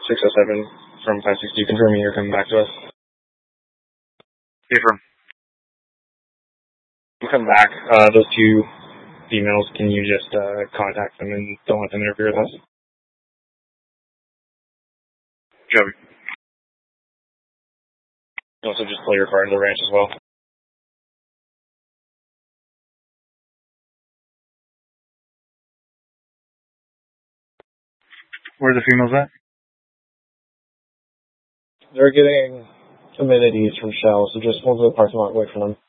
607 from 560, confirming you're coming back to us. Confirm. We'll come back. Those two females, can you just contact them and don't let them interfere with us? Joey. Also, just play your card to the ranch as well. Where are the females at? They're getting amenities from Shell, so just hold the parking lot away from them.